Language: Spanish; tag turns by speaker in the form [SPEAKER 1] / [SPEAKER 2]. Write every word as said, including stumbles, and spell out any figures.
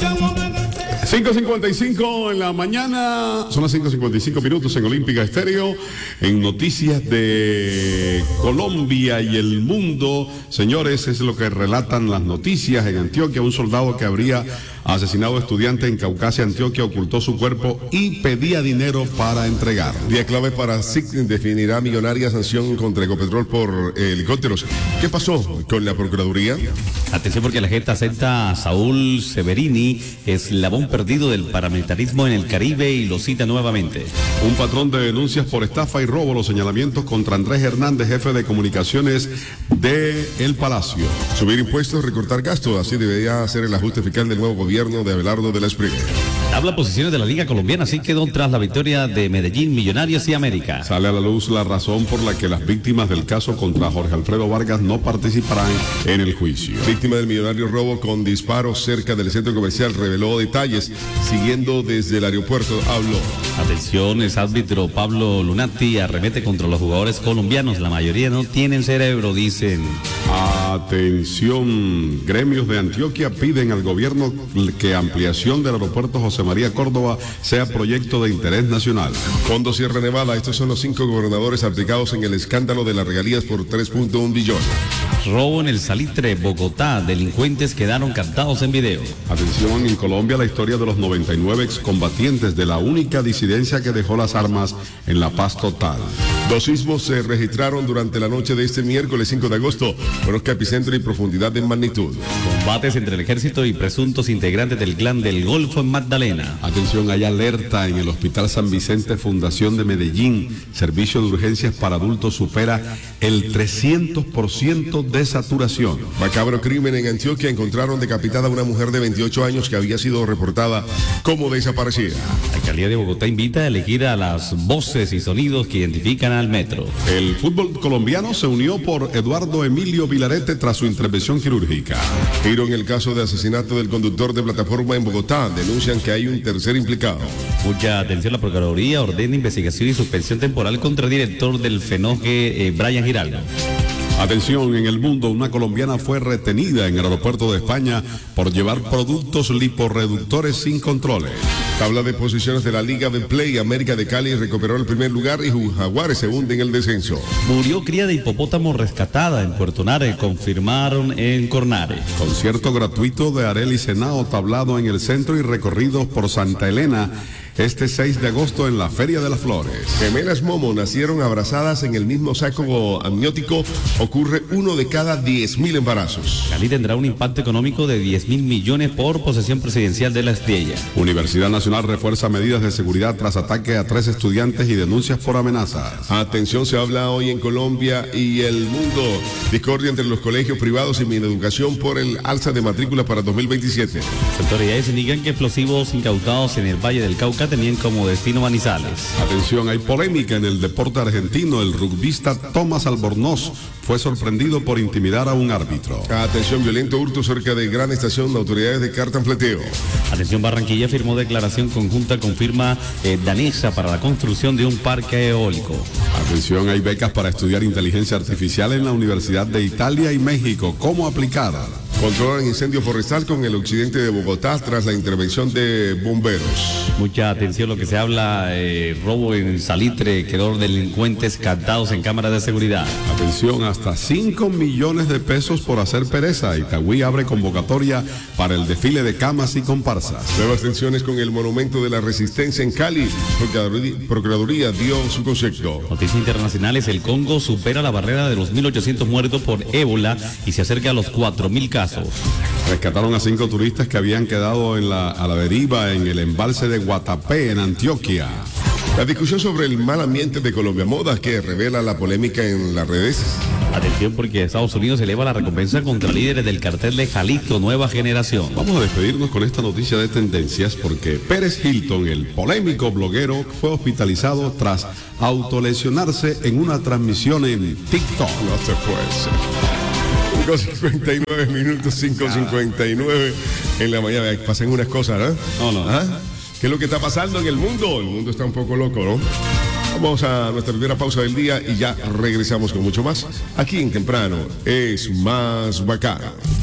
[SPEAKER 1] cinco cincuenta y cinco en la mañana, son las cinco cincuenta y cinco minutos en Olímpica Estéreo, en noticias de Colombia y el mundo. Señores, es lo que relatan las noticias. En Antioquia, un soldado que habría asesinado a estudiante en Caucasia, Antioquia, ocultó su cuerpo y pedía dinero para entregar.
[SPEAKER 2] Día clave para S I C, definirá millonaria sanción contra Ecopetrol por eh, helicópteros. ¿Qué pasó con la Procuraduría?
[SPEAKER 3] Atención, porque la gente acepta a Saúl Severini, eslabón perdido del paramilitarismo en el Caribe, y lo cita nuevamente.
[SPEAKER 1] Un patrón de denuncias por estafa y robo, los señalamientos contra Andrés Hernández, jefe de comunicaciones de El Palacio.
[SPEAKER 2] Subir impuestos, recortar gastos, así debería ser el ajuste fiscal del nuevo gobierno de Abelardo de la Espriella.
[SPEAKER 3] Habla posiciones de la Liga Colombiana, así quedó tras la victoria de Medellín, Millonarios y América.
[SPEAKER 1] Sale a la luz la razón por la que las víctimas del caso contra Jorge Alfredo Vargas no participarán en el juicio.
[SPEAKER 2] Víctima del millonario robo con disparos cerca del centro comercial reveló detalles. Siguiendo desde el aeropuerto, habló.
[SPEAKER 3] Atención, el árbitro Pablo Lunati arremete contra los jugadores colombianos. La mayoría no tienen cerebro, dicen.
[SPEAKER 1] Atención, gremios de Antioquia piden al gobierno que ampliación del aeropuerto José María Córdoba sea proyecto de interés nacional.
[SPEAKER 2] Fondo Sierra Nevada, estos son los cinco gobernadores aplicados en el escándalo de las regalías por tres punto uno billones.
[SPEAKER 3] Robo en el Salitre, Bogotá, delincuentes quedaron captados en video.
[SPEAKER 1] Atención, en Colombia la historia de los noventa y nueve excombatientes de la única disidencia que dejó las armas en la paz total.
[SPEAKER 2] Dos sismos se registraron durante la noche de este miércoles cinco de agosto, conozca epicentro y profundidad en magnitud.
[SPEAKER 3] Combates entre el ejército y presuntos integrantes del clan del Golfo en Magdalena.
[SPEAKER 1] Atención, hay alerta en el Hospital San Vicente Fundación de Medellín. Servicio de urgencias para adultos supera el trescientos por ciento de saturación.
[SPEAKER 2] Macabro crimen en Antioquia, encontraron decapitada a una mujer de veintiocho años que había sido reportada como desaparecida.
[SPEAKER 3] La alcaldía de Bogotá invita a elegir a las voces y sonidos que identifican al metro.
[SPEAKER 1] El fútbol colombiano se unió por Eduardo Emilio Vilarete tras su intervención quirúrgica.
[SPEAKER 2] Giro en el caso de asesinato del conductor de plataforma en Bogotá. Denuncian que hay un tercer implicado.
[SPEAKER 3] Mucha atención, la Procuraduría ordena investigación y suspensión temporal contra el director del FENOGE, eh, Brian Giraldo.
[SPEAKER 1] Atención, en el mundo, una colombiana fue retenida en el aeropuerto de España por llevar productos liporreductores sin controles.
[SPEAKER 2] Tabla de posiciones de la Liga de Play. América de Cali recuperó el primer lugar y Jaguares se hunde en el descenso.
[SPEAKER 3] Murió cría de hipopótamo rescatada en Puerto Nare, confirmaron en Cornare.
[SPEAKER 1] Concierto gratuito de Arely Senao, tablado en el centro y recorridos por Santa Elena este seis de agosto en la Feria de las Flores.
[SPEAKER 2] Gemelas Momo nacieron abrazadas en el mismo saco amniótico. Ocurre uno de cada diez mil embarazos.
[SPEAKER 3] Cali tendrá un impacto económico de diez mil millones por posesión presidencial de la estrella.
[SPEAKER 1] Universidad Nacional refuerza medidas de seguridad tras ataque a tres estudiantes y denuncias por amenazas.
[SPEAKER 2] Atención, se habla hoy en Colombia y el mundo. Discordia entre los colegios privados y Mineducación por el alza de matrícula para dos mil veintisiete.
[SPEAKER 3] Las autoridades indican que explosivos incautados en el Valle del Cauca tenían como destino Manizales.
[SPEAKER 1] Atención, hay polémica en el deporte argentino. El rugbyista Tomás Albornoz fue sorprendido por intimidar a un árbitro.
[SPEAKER 2] Atención, violento hurto cerca de Gran Estación. Autoridades de Cartanfleteo.
[SPEAKER 3] Atención, Barranquilla firmó declaración conjunta con firma eh, danesa para la construcción de un parque eólico.
[SPEAKER 1] Atención, hay becas para estudiar inteligencia artificial en la Universidad de Italia y México. ¿Cómo aplicar?
[SPEAKER 2] Controlan incendio forestal con el occidente de Bogotá tras la intervención de bomberos.
[SPEAKER 3] Mucha atención, lo que se habla, eh, robo en Salitre, quedó delincuentes captados en cámaras de seguridad.
[SPEAKER 1] Atención, hasta cinco millones de pesos por hacer pereza. Itagüí abre convocatoria para el desfile de camas y comparsas.
[SPEAKER 2] Nuevas tensiones con el Monumento de la Resistencia en Cali. Procuraduría dio su concepto.
[SPEAKER 3] Noticias internacionales, el Congo supera la barrera de los mil ochocientos muertos por ébola y se acerca a los cuatro mil casos.
[SPEAKER 1] Rescataron a cinco turistas que habían quedado en la, a la deriva en el embalse de Guatapé, en Antioquia.
[SPEAKER 2] La discusión sobre el mal ambiente de Colombia Moda, que revela la polémica en las redes.
[SPEAKER 3] Atención, porque Estados Unidos eleva la recompensa contra líderes del cartel de Jalisco Nueva Generación.
[SPEAKER 1] Vamos a despedirnos con esta noticia de tendencias porque Pérez Hilton, el polémico bloguero, fue hospitalizado tras autolesionarse en una transmisión en TikTok.
[SPEAKER 2] No se puede ser. cinco cincuenta y nueve minutos, cinco cincuenta y nueve en la mañana. Pasan unas cosas, ¿no?
[SPEAKER 1] No, no.
[SPEAKER 2] ¿Ah? ¿Qué es lo que está pasando en el mundo? El mundo está un poco loco, ¿no? Vamos a nuestra primera pausa del día y ya regresamos con mucho más. Aquí en Temprano es más bacano.